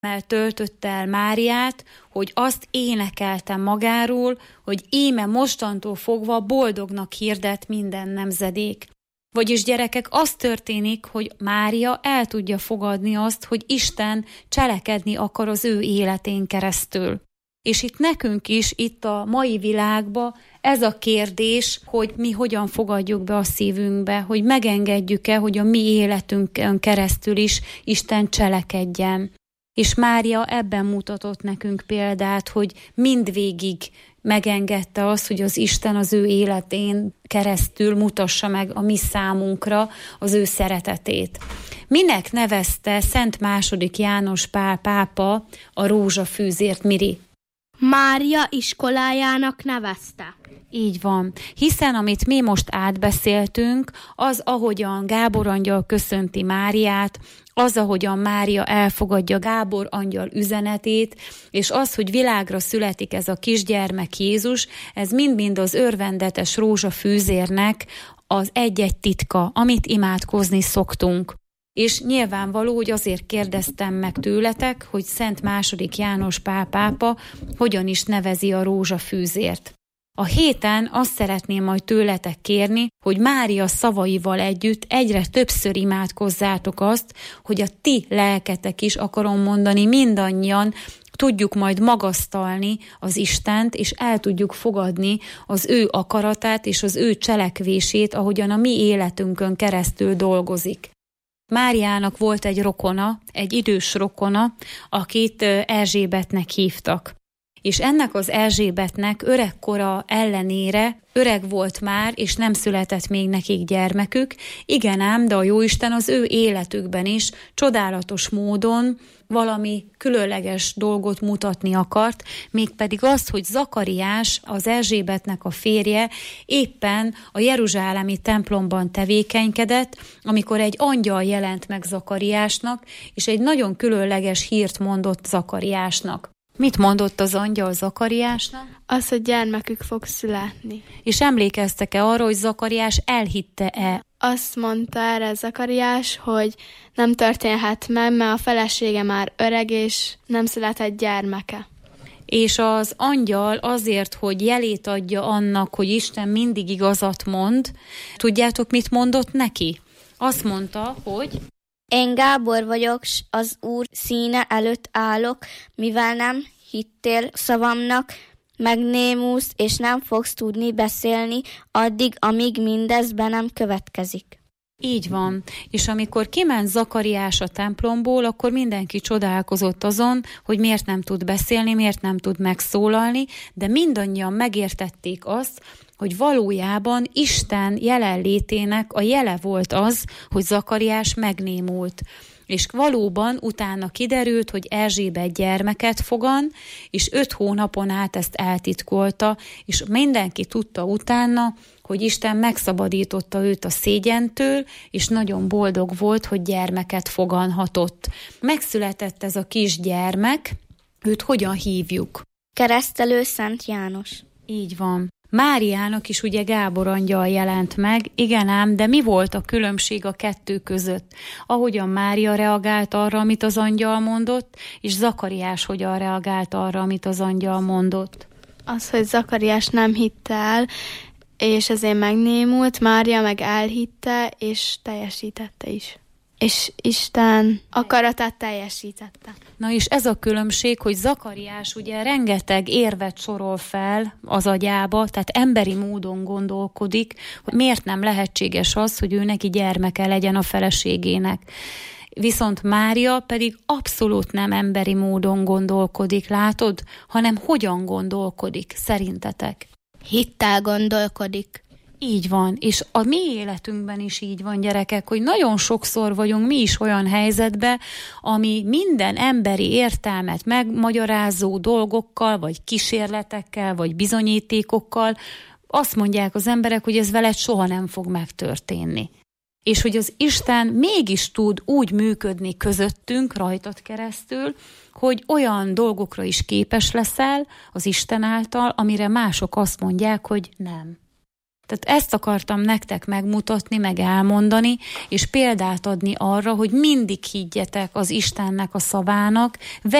töltötte el Máriát, hogy azt énekelte magáról, hogy íme mostantól fogva boldognak hirdet minden nemzedék. Vagyis gyerekek, az történik, hogy Mária el tudja fogadni azt, hogy Isten cselekedni akar az ő életén keresztül. És itt nekünk is, itt a mai világban ez a kérdés, hogy mi hogyan fogadjuk be a szívünkbe, hogy megengedjük-e, hogy a mi életünkön keresztül is Isten cselekedjen. És Mária ebben mutatott nekünk példát, hogy mindvégig megengedte azt, hogy az Isten az ő életén keresztül mutassa meg a mi számunkra az ő szeretetét. Minek nevezte Szent II. János Pál pápa a rózsafűzért, Miri? Mária iskolájának nevezte. Így van, hiszen amit mi most átbeszéltünk, az ahogyan Gábor angyal köszönti Máriát, az ahogyan Mária elfogadja Gábor angyal üzenetét, és az, hogy világra születik ez a kisgyermek Jézus, ez mind-mind az örvendetes rózsafűzérnek az egy-egy titka, amit imádkozni szoktunk. És nyilvánvaló, hogy azért kérdeztem meg tőletek, hogy Szent II. János Pál pápa hogyan is nevezi a rózsafűzért. A héten azt szeretném majd tőletek kérni, hogy Mária szavaival együtt egyre többször imádkozzátok azt, hogy a ti lelketek is, akarom mondani, mindannyian tudjuk majd magasztalni az Istent, és el tudjuk fogadni az ő akaratát és az ő cselekvését, ahogyan a mi életünkön keresztül dolgozik. Máriának volt egy rokona, egy idős rokona, akit Erzsébetnek hívtak. És ennek az Erzsébetnek öregkora ellenére, öreg volt már, és nem született még nekik gyermekük, igen ám, de a Jóisten az ő életükben is csodálatos módon valami különleges dolgot mutatni akart, mégpedig azt, hogy Zakariás, az Erzsébetnek a férje éppen a jeruzsálemi templomban tevékenykedett, amikor egy angyal jelent meg Zakariásnak, és egy nagyon különleges hírt mondott Zakariásnak. Mit mondott az angyal Zakariásnak? Az, hogy gyermekük fog születni. És emlékeztek-e arra, hogy Zakariás elhitte-e? Azt mondta erre Zakariás, hogy nem történhet meg, mert a felesége már öreg, és nem született gyermeke. És az angyal azért, hogy jelét adja annak, hogy Isten mindig igazat mond, tudjátok, mit mondott neki? Azt mondta, hogy... Én Gábor vagyok, s az Úr színe előtt állok, mivel nem hittél szavamnak, megnémulsz, és nem fogsz tudni beszélni, addig, amíg mindez be nem következik. Így van. És amikor kiment Zakariás a templomból, akkor mindenki csodálkozott azon, hogy miért nem tud beszélni, miért nem tud megszólalni, de mindannyian megértették azt, hogy valójában Isten jelenlétének a jele volt az, hogy Zakariás megnémult. És valóban utána kiderült, hogy Erzsébet gyermeket fogan, és 5 hónapon át ezt eltitkolta, és mindenki tudta utána, hogy Isten megszabadította őt a szégyentől, és nagyon boldog volt, hogy gyermeket foganhatott. Megszületett ez a kisgyermek, őt hogyan hívjuk? Keresztelő Szent János. Így van. Máriának is ugye Gábor angyal jelent meg, igen ám, de mi volt a különbség a kettő között? Ahogyan Mária reagált arra, amit az angyal mondott, és Zakariás hogyan reagált arra, amit az angyal mondott? Az, hogy Zakariás nem hitte el, és ezért megnémult, Mária meg elhitte, és teljesítette is. És Isten akaratát teljesítette. Na és ez a különbség, hogy Zakariás ugye rengeteg érvet sorol fel az agyába, tehát emberi módon gondolkodik, hogy miért nem lehetséges az, hogy ő neki gyermeke legyen a feleségének. Viszont Mária pedig abszolút nem emberi módon gondolkodik, látod, hanem hogyan gondolkodik, szerintetek? Hittel gondolkodik. Így van, és a mi életünkben is így van, gyerekek, hogy nagyon sokszor vagyunk mi is olyan helyzetben, ami minden emberi értelmet megmagyarázó dolgokkal, vagy kísérletekkel, vagy bizonyítékokkal azt mondják az emberek, hogy ez veled soha nem fog megtörténni. És hogy az Isten mégis tud úgy működni közöttünk, rajtad keresztül, hogy olyan dolgokra is képes leszel az Isten által, amire mások azt mondják, hogy nem. Tehát ezt akartam nektek megmutatni, meg elmondani, és példát adni arra, hogy mindig higgyetek az Istennek a szavának,